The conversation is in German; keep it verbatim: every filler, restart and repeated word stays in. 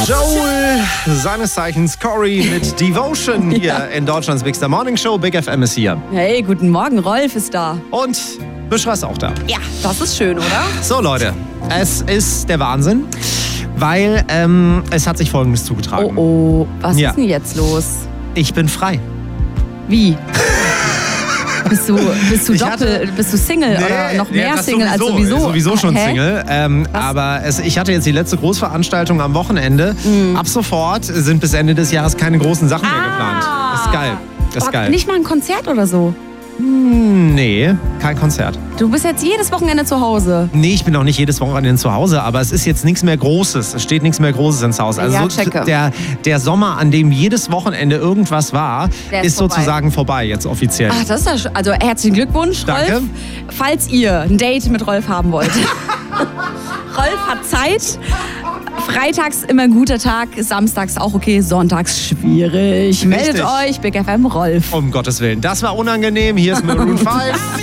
Joel, seines Zeichens Corey mit Devotion hier ja. in Deutschlands Big Star Morning Show. Big F M ist hier. Hey, guten Morgen, Rolf ist da. Und Büschra ist auch da. Ja, das ist schön, oder? So Leute, es ist der Wahnsinn, weil ähm, es hat sich Folgendes zugetragen. Oh oh, was ja. ist denn jetzt los? Ich bin frei. Wie? Bist du, bist du Ich doppel, hatte- bist du Single Nee, oder noch mehr ja, das Single sowieso, als sowieso? Sowieso schon Hä? Single. Ähm, Was? aber es, ich hatte jetzt die letzte Großveranstaltung am Wochenende. Ab sofort sind bis Ende des Jahres keine großen Sachen mehr geplant. Das ist geil. Das ist Oh, geil. Nicht mal ein Konzert oder so? Nee, kein Konzert. Du bist jetzt jedes Wochenende zu Hause. Nee, ich bin auch nicht jedes Wochenende zu Hause, aber es ist jetzt nichts mehr Großes. Es steht nichts mehr Großes ins Haus. Also Ja, so checke. der, der Sommer, an dem jedes Wochenende irgendwas war, Der ist ist vorbei. sozusagen vorbei jetzt offiziell. Ach, das ist ja schön. Also herzlichen Glückwunsch, Danke. Rolf. Falls ihr ein Date mit Rolf haben wollt. Rolf hat Zeit. Freitags immer ein guter Tag, samstags auch okay, sonntags schwierig. Meldet Richtig. euch, Big F M Rolf. Um Gottes Willen. Das war unangenehm. Hier ist Maroon fünf.